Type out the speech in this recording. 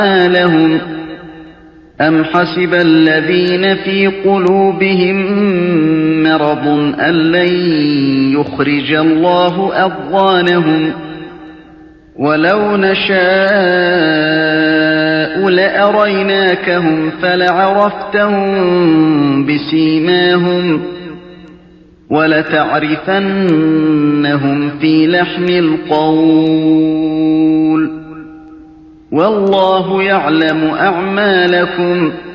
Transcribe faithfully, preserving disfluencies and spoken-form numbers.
لهم أم حسب الذين في قلوبهم مرض أن لن يخرج الله أضغانهم ولو نشاء لأريناكهم فلعرفتهم بسيماهم ولتعرفنهم في لحن القول والله يعلم أعمالكم